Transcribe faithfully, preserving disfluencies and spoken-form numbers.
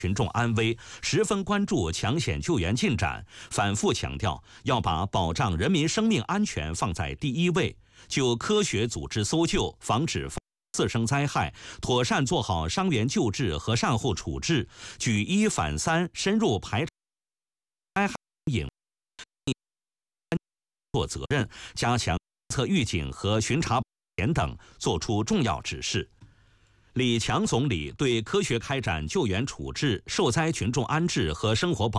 群众安危，十分关注抢险救援进展，反复强调要把保障人民生命安全放在第一位，就科学组织搜救，防止次生灾害，妥善做好伤员救治和善后处置，举一反三，深入排查灾害隐做责任，加强测预警和巡查点等，作出重要指示。李强总理对科学开展救援处置、受灾群众安置和生活保